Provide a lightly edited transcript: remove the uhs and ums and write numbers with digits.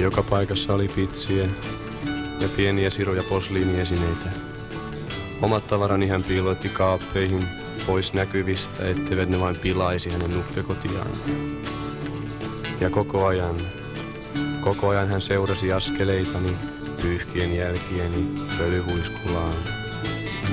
Joka paikassa oli pitsiä ja pieniä siruja posliiniesineitä. Omat tavarani hän piiloitti kaappeihin pois näkyvistä, etteivät ne vain pilaisi hänen nukkekotiaan. Ja koko ajan hän seurasi askeleitani, pyyhkien jälkieni pölyhuiskulaan.